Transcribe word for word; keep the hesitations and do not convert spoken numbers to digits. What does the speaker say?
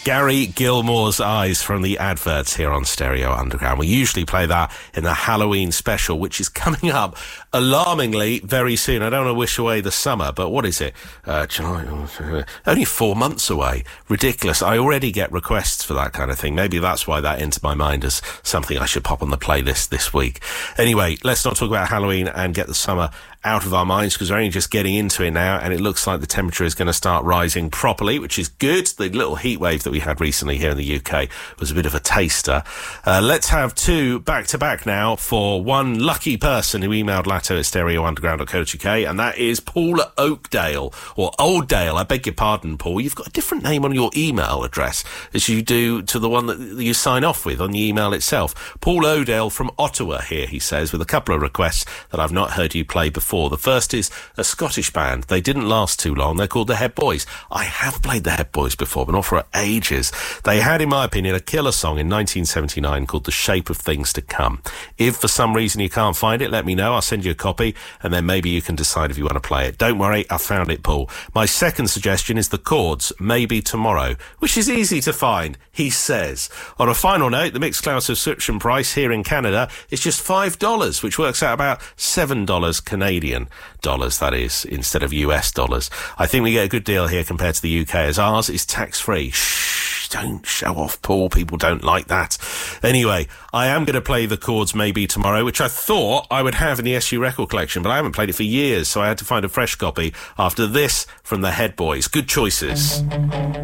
Gary Gilmore's Eyes from the adverts here on Stereo Underground. We usually play that in the Halloween special, which is coming up alarmingly very soon. I don't want to wish away the summer, but what is it? Uh, July, only four months away. Ridiculous. I already get requests for that kind of thing. Maybe that's why that entered my mind as something I should pop on the playlist this week. Anyway, let's not talk about Halloween and get the summer out of our minds, because we're only just getting into it now, and it looks like the temperature is going to start rising properly, which is good. The little heat wave that we had recently here in the U K was a bit of a taster. Uh, let's have two back-to-back now for one lucky person who emailed Latto at stereo underground dot co dot U K, and that is Paul Oakdale, or Oldale. I beg your pardon, Paul. You've got a different name on your email address as you do to the one that you sign off with on the email itself. Paul Oakdale from Ottawa here, he says, with a couple of requests that I've not heard you play before. The first is a Scottish band. They didn't last too long. They're called the Head Boys. I have played the Head Boys before, but not for ages. They had, in my opinion, a killer song in nineteen seventy-nine called The Shape of Things to Come. If for some reason you can't find it, let me know. I'll send you a copy, and then maybe you can decide if you want to play it. Don't worry, I found it, Paul. My second suggestion is The Chords, Maybe Tomorrow, which is easy to find, he says. On a final note, the Mixcloud subscription price here in Canada is just five dollars, which works out about seven dollars Canadian dollars, that is, instead of U S dollars. I think we get a good deal here compared to the U K, as ours is tax-free. Shh, don't show off, Paul. People don't like that. Anyway, I am going to play The Chords Maybe Tomorrow, which I thought I would have in the S U record collection, but I haven't played it for years, so I had to find a fresh copy after this from the Head Boys. Good choices.